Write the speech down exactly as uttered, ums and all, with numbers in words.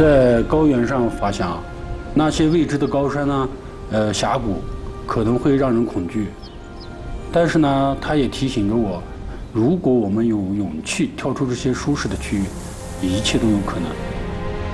在高原上滑翔，那些未知的高山呢，呃，峡谷可能会让人恐惧。但是呢，它也提醒着我，如果我们有勇气跳出这些舒适的区域，一切都有可能。